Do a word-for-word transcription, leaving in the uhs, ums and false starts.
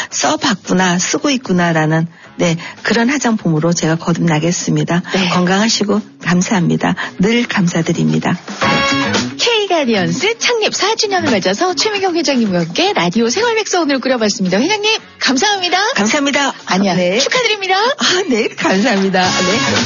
써봤구나, 쓰고 있구나라는 네, 그런 화장품으로 제가 거듭나겠습니다. 네. 건강하시고 감사합니다. 늘 감사드립니다. K가디언스 창립 사 주년을 맞아서 최미경 회장님과 함께 라디오 생활백서 오늘 꾸려봤습니다. 회장님 감사합니다. 감사합니다. 아니야. 네. 축하드립니다. 아, 네, 감사합니다. 네.